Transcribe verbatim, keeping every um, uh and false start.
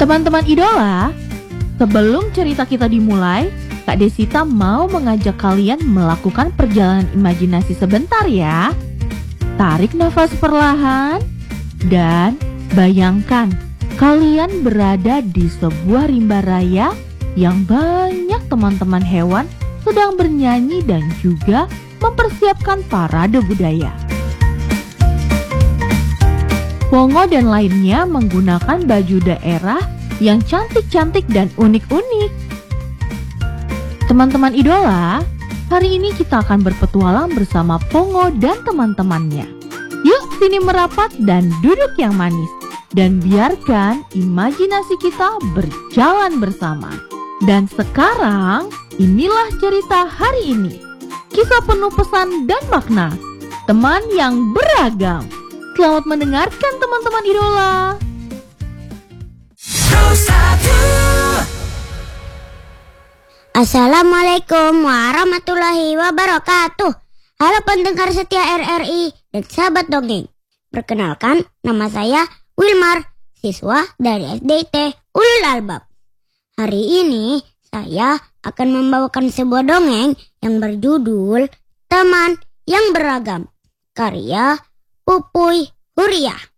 Teman-teman idola, sebelum cerita kita dimulai, Kak Desita mau mengajak kalian melakukan perjalanan imajinasi sebentar ya. Tarik nafas perlahan dan bayangkan kalian berada di sebuah rimba raya yang banyak teman-teman hewan sedang bernyanyi dan juga mempersiapkan parade budaya. Pongo dan lainnya menggunakan baju daerah yang cantik-cantik dan unik-unik. Teman-teman idola, hari ini kita akan berpetualang bersama Pongo dan teman-temannya. Yuk sini merapat dan duduk yang manis, dan biarkan imajinasi kita berjalan bersama. Dan sekarang, inilah cerita hari ini. Kisah penuh pesan dan makna, teman yang beragam. Selamat mendengarkan teman-teman idola. Assalamualaikum warahmatullahi wabarakatuh. Halo pendengar setia R R I dan sahabat dongeng. Perkenalkan, nama saya Wilmar, siswa dari S D T Ulul Albab. Hari ini saya akan membawakan sebuah dongeng yang berjudul Teman yang Beragam, karya Pupuy Huriah.